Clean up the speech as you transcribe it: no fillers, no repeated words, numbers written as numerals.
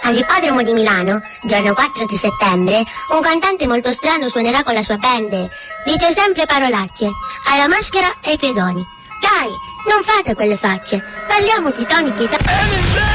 All'ippodromo di Milano, giorno 4 di settembre, un cantante molto strano suonerà con la sua band. Dice sempre parolacce, alla maschera e ai pedoni. Dai, non fate quelle facce, parliamo di Tony Pità.